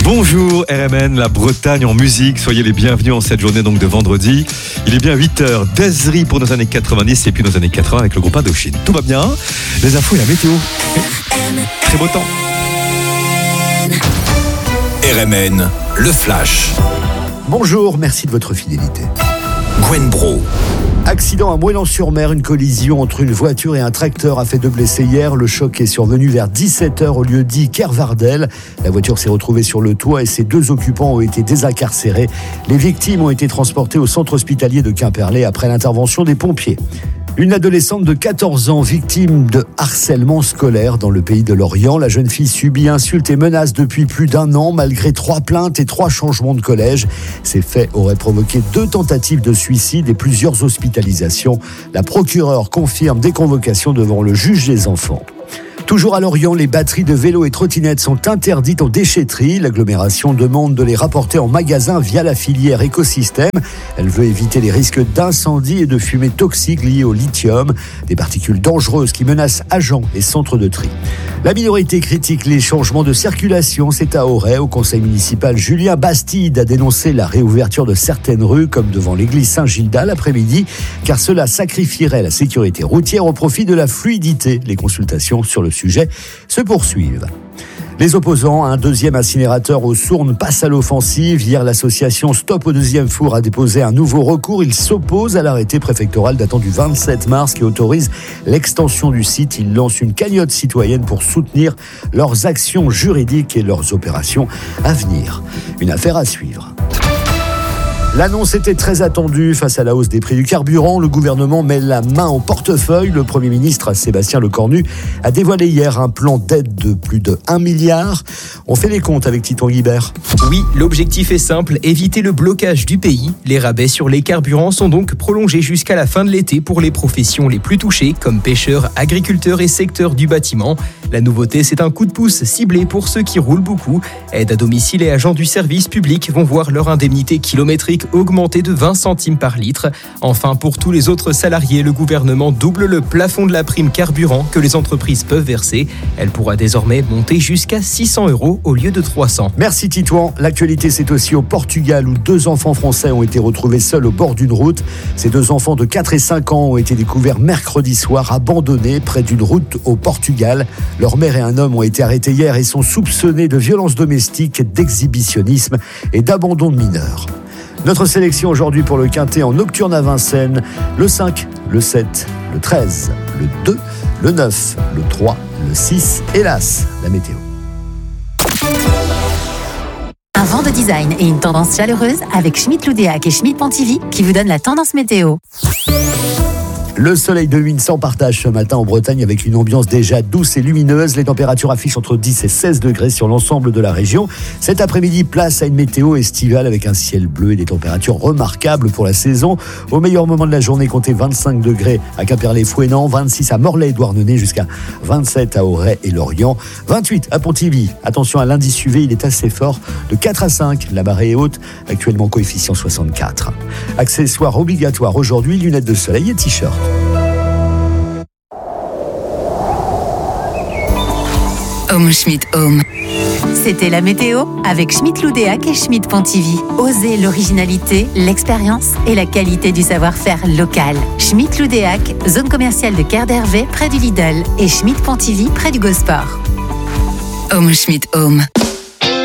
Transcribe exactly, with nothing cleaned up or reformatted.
Bonjour R M N, la Bretagne en musique. Soyez les bienvenus en cette journée donc de vendredi. Il est bien huit heures. Desri pour nos années quatre-vingt-dix et puis nos années quatre-vingts avec le groupe Indochine. Tout va bien. Les infos et la météo. Très beau temps. R M N, le flash. Bonjour, merci de votre fidélité. Gwen Bro. Accident à Moëlan-sur-Mer, une collision entre une voiture et un tracteur a fait deux blessés hier. Le choc est survenu vers dix-sept heures au lieu dit Kervardel. La voiture s'est retrouvée sur le toit et ses deux occupants ont été désincarcérés. Les victimes ont été transportées au centre hospitalier de Quimperlé après l'intervention des pompiers. Une adolescente de quatorze ans victime de harcèlement scolaire dans le pays de Lorient. La jeune fille subit insultes et menaces depuis plus d'un an malgré trois plaintes et trois changements de collège. Ces faits auraient provoqué deux tentatives de suicide et plusieurs hospitalisations. La procureure confirme des convocations devant le juge des enfants. Toujours à Lorient, les batteries de vélos et trottinettes sont interdites en déchetterie. L'agglomération demande de les rapporter en magasin via la filière écosystème. Elle veut éviter les risques d'incendie et de fumée toxique liées au lithium, des particules dangereuses qui menacent agents et centres de tri. La minorité critique les changements de circulation. C'est à Auray, au conseil municipal. Julien Bastide a dénoncé la réouverture de certaines rues, comme devant l'église Saint-Gildas l'après-midi, car cela sacrifierait la sécurité routière au profit de la fluidité. Les consultations sur le sujet se poursuivent. Les opposants à un deuxième incinérateur aux Sournes passent à l'offensive. Hier, l'association Stop au deuxième four a déposé un nouveau recours. Il s'oppose à l'arrêté préfectoral datant du vingt-sept mars qui autorise l'extension du site. Ils lancent une cagnotte citoyenne pour soutenir leurs actions juridiques et leurs opérations à venir. Une affaire à suivre. L'annonce était très attendue face à la hausse des prix du carburant. Le gouvernement met la main au portefeuille. Le Premier ministre Sébastien Lecornu a dévoilé hier un plan d'aide de plus de un milliard. On fait les comptes avec Titon Guibert. Oui, l'objectif est simple, éviter le blocage du pays. Les rabais sur les carburants sont donc prolongés jusqu'à la fin de l'été pour les professions les plus touchées, comme pêcheurs, agriculteurs et secteurs du bâtiment. La nouveauté, c'est un coup de pouce ciblé pour ceux qui roulent beaucoup. Aides à domicile et agents du service public vont voir leur indemnité kilométrique augmenter de vingt centimes par litre. Enfin, pour tous les autres salariés, le gouvernement double le plafond de la prime carburant que les entreprises peuvent verser. Elle pourra désormais monter jusqu'à six cents euros au lieu de trois cents. Merci Titouan. L'actualité, c'est aussi au Portugal où deux enfants français ont été retrouvés seuls au bord d'une route. Ces deux enfants de quatre et cinq ans ont été découverts mercredi soir abandonnés près d'une route au Portugal. Leur mère et un homme ont été arrêtés hier et sont soupçonnés de violences domestiques, d'exhibitionnisme et d'abandon de mineurs. Notre sélection aujourd'hui pour le Quintet en nocturne à Vincennes, le cinq, le sept, le treize, le deux, le neuf, le trois, le six, hélas, la météo. Un vent de design et une tendance chaleureuse avec Schmitt-Loudéac et Schmitt-Pontivy qui vous donnent la tendance météo. Le soleil de Huyn s'en partage ce matin en Bretagne avec une ambiance déjà douce et lumineuse. Les températures affichent entre dix et seize degrés sur l'ensemble de la région. Cet après-midi, place à une météo estivale avec un ciel bleu et des températures remarquables pour la saison. Au meilleur moment de la journée, comptez vingt-cinq degrés à Quimperlé-Fouesnant, vingt-six à Morlaix et Douarnenez, jusqu'à vingt-sept à Auray et Lorient, vingt-huit à Pontivy. Attention à l'indice U V, il est assez fort, de quatre à cinq. La marée est haute, actuellement coefficient soixante-quatre. Accessoires obligatoires aujourd'hui, lunettes de soleil et t-shirt. Home Schmitt Home. C'était la météo avec Schmitt-Loudéac et Schmitt-Pontivy. Osez l'originalité, l'expérience et la qualité du savoir-faire local. Schmitt-Loudéac, zone commerciale de Quai d'Hervé près du Lidl et Schmitt-Pontivy près du Gosport. Home Schmitt Home.